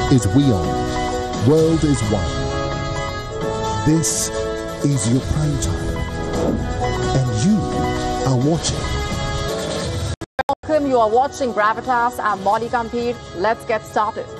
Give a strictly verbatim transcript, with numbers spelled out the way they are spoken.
is WION. World is One. This is your prime time, and you are watching. Welcome, you are watching Gravitas. I'm Monica Ampere. Let's get started.